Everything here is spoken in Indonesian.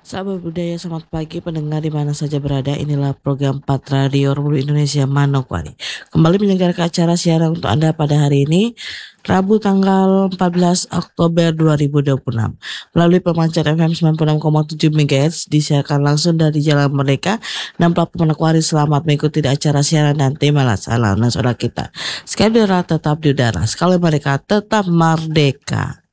Sahabat budaya, selamat pagi pendengar di mana saja berada. Inilah program 4 Radio Republik Indonesia Manokwari. Kembali menyelenggarakan acara siaran untuk Anda pada hari ini, Rabu tanggal 14 Oktober 2026. Melalui pemancar FM 96,7 MHz disiarkan langsung dari Jalan Merdeka dan Pelabuhan Manokwari. Selamat mengikuti acara siaran dan tema saudara kita. Sekali udara tetap di udara, sekali mereka tetap merdeka.